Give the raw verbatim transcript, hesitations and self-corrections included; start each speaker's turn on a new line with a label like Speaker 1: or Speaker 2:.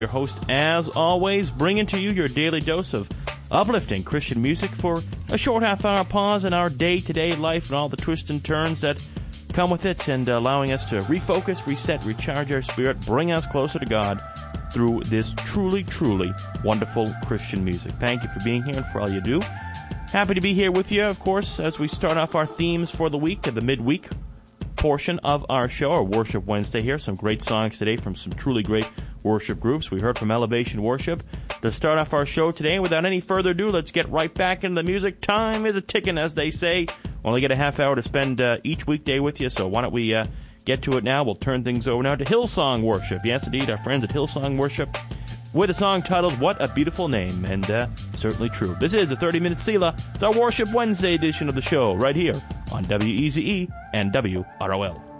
Speaker 1: Your host, as always, bringing to you your daily dose of uplifting Christian music for a short half-hour pause in our day-to-day life and all the twists and turns that come with it, and allowing us to refocus, reset, recharge our spirit, bring us closer to God through this truly, truly wonderful Christian music. Thank you for being here and for all you do. Happy to be here with you, of course, as we start off our themes for the week and the midweek portion of our show, our Worship Wednesday here. Some great songs today from some truly great worship groups. We heard from Elevation Worship to start off our show today. Without any further ado, let's get right back into the music. Time is a ticking, as they say. Only get a half hour to spend uh, each weekday with you, so why don't we uh, get to it now. We'll turn things over now to Hillsong Worship. Yes, indeed, our friends at Hillsong Worship with a song titled What a Beautiful Name, and uh, certainly true. This is a thirty-minute Selah. It's our Worship Wednesday edition of the show right here on W E Z E and W R O L.